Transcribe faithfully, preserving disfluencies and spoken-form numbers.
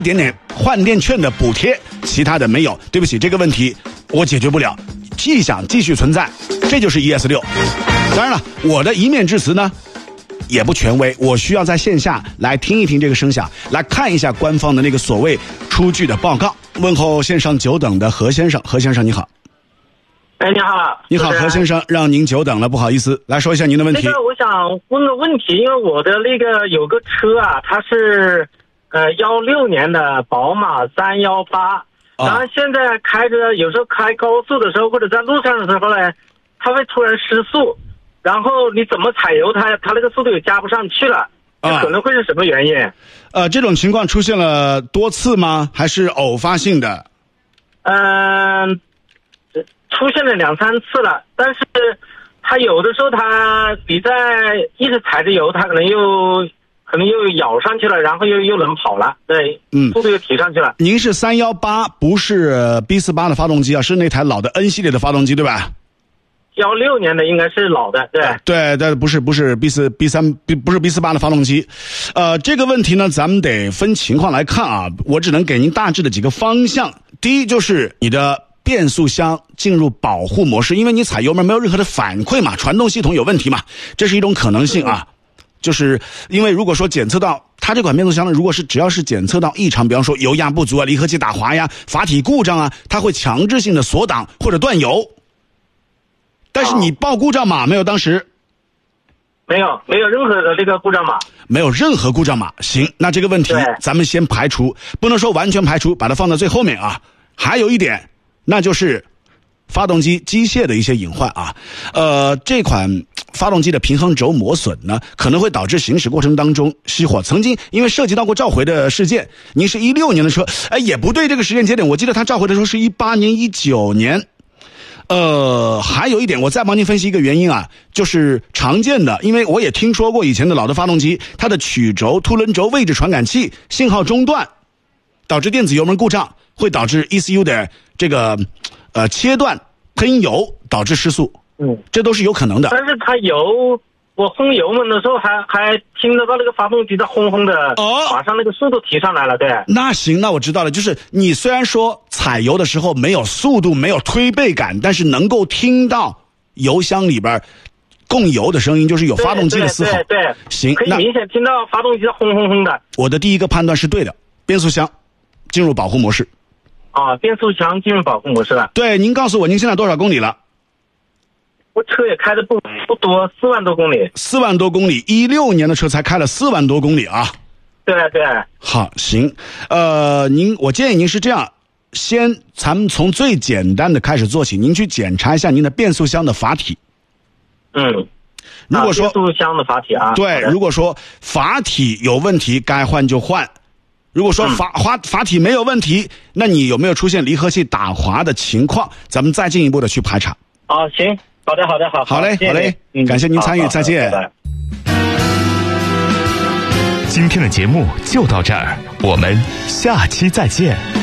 一点点换电券的补贴，其他的没有。对不起，这个问题我解决不了，迹象继续存在，这就是 E S 六。当然了，我的一面之词呢也不权威，我需要在线下来听一听这个声响，来看一下官方的那个所谓出具的报告。问候线上久等的何先生，何先生你好。 哎，你好， 你好，何先生，让您久等了，不好意思，来说一下您的问题。 那个，我想问个问题，因为我的那个有个车啊，它是呃幺六年的宝马三幺八，然后现在开着，有时候开高速的时候或者在路上的时候呢，它会突然失速，然后你怎么踩油它，它那个速度也加不上去了，这可能会是什么原因？啊、 呃，这种情况出现了多次吗？还是偶发性的？ 嗯、呃。出现了两三次了，但是他有的时候他你在一直踩着油，他可能又可能又咬上去了，然后又又能跑了，对，嗯，速度又提上去了。 您是三一八，不是 B 四十八 的发动机啊，是那台老的 N 系列的发动机对吧？ 幺六年的应该是老的，对对对，不是不是 B 四 B 三 B 不是 B 四十八 的发动机，呃，这个问题呢，咱们得分情况来看啊，我只能给您大致的几个方向。第一就是你的变速箱进入保护模式，因为你踩油门没有任何的反馈嘛，传动系统有问题嘛，这是一种可能性啊。就是因为如果说检测到它这款变速箱呢，如果是只要是检测到异常，比方说油压不足啊、离合器打滑呀、阀体故障啊，它会强制性的锁档或者断油。但是你报故障码没有？当时没有，没有任何的那个故障码， 没有任何故障码。行，那这个问题咱们先排除，不能说完全排除，把它放在最后面啊。还有一点，那就是发动机机械的一些隐患啊，呃，这款发动机的平衡轴磨损呢，可能会导致行驶过程当中熄火。曾经因为涉及到过召回的事件，您是一六年的车，哎，也不对这个时间节点，我记得他召回的时候是一八年、一九年。呃，还有一点，我再帮您分析一个原因啊，就是常见的，因为我也听说过以前的老的发动机，它的曲轴、凸轮轴位置传感器信号中断，导致电子油门故障，会导致 E C U 的这个呃切断喷油，导致失速。嗯，这都是有可能的。 但是它油，我轰油门的时候还还听得到那个发动机在轰轰的，哦，马上那个速度提上来了，对。 那行，那我知道了，就是你虽然说踩油的时候没有速度，没有推背感，但是能够听到油箱里边供油的声音，就是有发动机的嘶吼。 对 对, 对, 对， 行， 可以明显听到发动机在轰轰轰的。 我的第一个判断是对的，变速箱进入保护模式。 啊，变速箱进入保护模式了。 对，您告诉我您现在多少公里了？ 我车也开的不不多，四万多公里。 四万多公里，一六年的车才开了四万多公里啊！ 对对。 好，行，呃，您，我建议您是这样，先咱们从最简单的开始做起，您去检查一下您的变速箱的阀体。 嗯， 如果说、 啊、变速箱的阀体啊， 对，如果说阀体有问题，该换就换。如果说阀阀阀体没有问题，那你有没有出现离合器打滑的情况？咱们再进一步的去排查。 啊，行。好的，好的，好， 好嘞，好嘞，嗯，感谢您参与，再见。拜拜。 今天的节目就到这儿，我们下期再见。